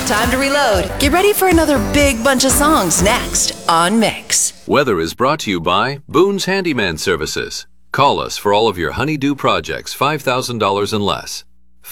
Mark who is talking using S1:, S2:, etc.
S1: Time to reload. Get ready for another big bunch of songs next on Mix.
S2: Weather is brought to you by Boone's Handyman Services. Call us for all of your honey-do projects $5,000 and less.